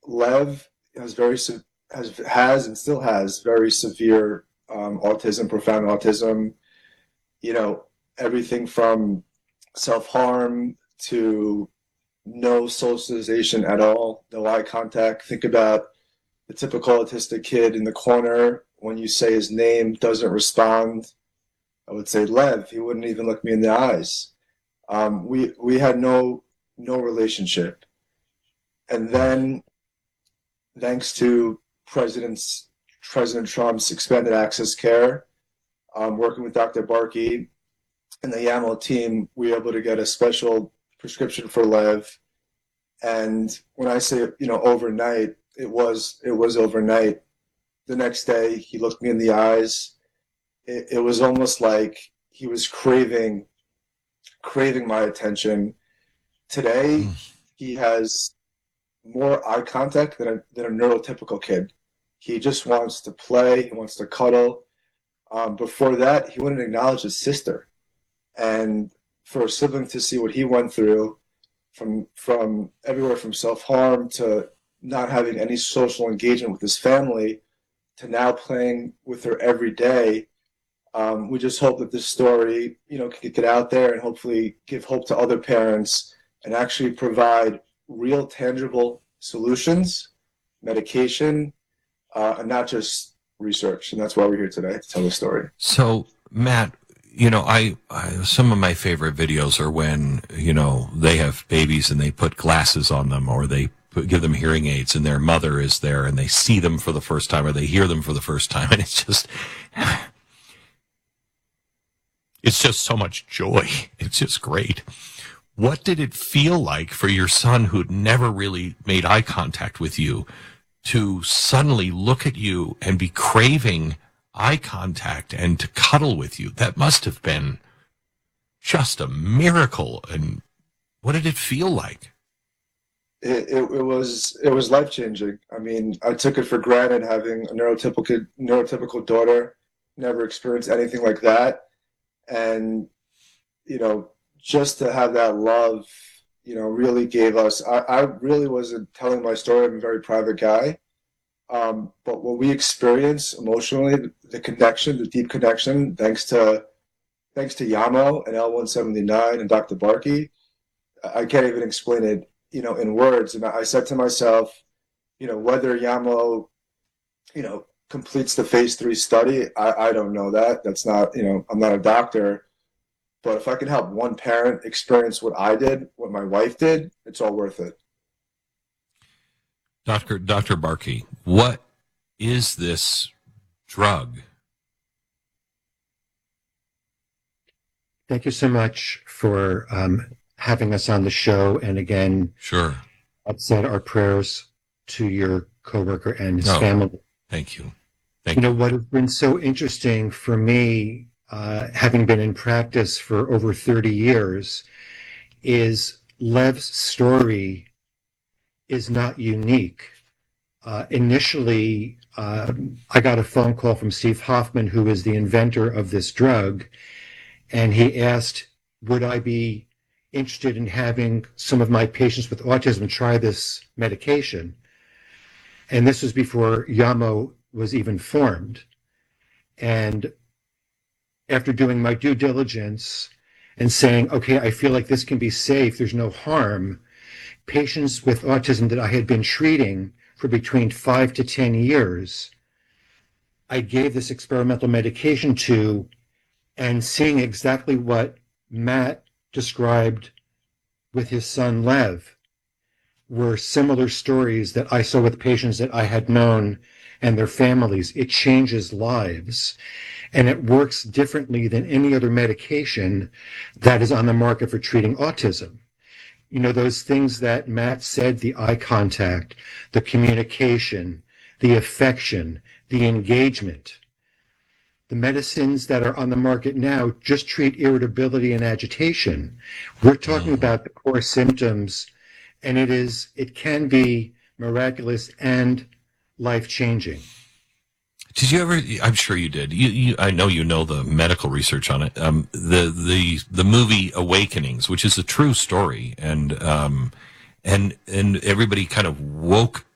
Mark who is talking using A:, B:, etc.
A: Lev has and still has very severe autism, profound autism. You know, everything from self-harm to no socialization at all, no eye contact. Think about the typical autistic kid in the corner. When you say his name, doesn't respond. I would say Lev. He wouldn't even look me in the eyes. We had no relationship. And then, thanks to President Trump's expanded access care, working with Dr. Barkey and the YAML team, we were able to get a special prescription for Lev. And when I say, overnight, it was overnight. The next day, he looked me in the eyes. It was almost like he was craving my attention. Today, he has more eye contact than a neurotypical kid. He just wants to play. He wants to cuddle. Before that, he wouldn't acknowledge his sister. And for a sibling to see what he went through, from everywhere from self-harm to not having any social engagement with his family to now playing with her every day, we just hope that this story, can get out there and hopefully give hope to other parents and actually provide real tangible solutions, medication, and not just research. And that's why we're here today, to tell the story.
B: So, Matt, I some of my favorite videos are when, they have babies and they put glasses on them, or they give them hearing aids and their mother is there and they see them for the first time or they hear them for the first time. And it's just so much joy. It's just great. What did it feel like for your son, who'd never really made eye contact with you, to suddenly look at you and be craving eye contact and to cuddle with you? That must have been just a miracle. And what did it feel like?
A: It was life-changing. I mean, I took it for granted having a neurotypical daughter, never experienced anything like that. And, just to have that love, really gave us, I really wasn't telling my story. I'm a very private guy. But what we experience emotionally, the connection, the deep connection, thanks to Yamo and L179 and Dr. Barkey, I can't even explain it, in words. And I said to myself, whether Yamo, completes the phase 3 study, I don't know that. That's not, I'm not a doctor. But if I can help one parent experience what I did, what my wife did, it's all worth it.
B: Dr. Barkey, what is this drug?
C: Thank you so much for having us on the show. And again,
B: sure,
C: I've said our prayers to your coworker and his family.
B: Thank you.
C: What has been so interesting for me, having been in practice for over 30 years, is Lev's story is not unique. Initially, I got a phone call from Steve Hoffman, who is the inventor of this drug, and he asked, would I be interested in having some of my patients with autism try this medication? And this was before Yamo was even formed. And after doing my due diligence and saying, okay, I feel like this can be safe, there's no harm, patients with autism that I had been treating for between 5 to 10 years, I gave this experimental medication to, and seeing exactly what Matt described with his son Lev were similar stories that I saw with patients that I had known and their families. It changes lives, and it works differently than any other medication that is on the market for treating autism. Those things that Matt said, the eye contact, the communication, the affection, the engagement. The medicines that are on the market now just treat irritability and agitation. We're talking about the core symptoms, and it can be miraculous and life-changing.
B: Did you ever? I'm sure you did. I know the medical research on it. The movie Awakenings, which is a true story, and everybody kind of woke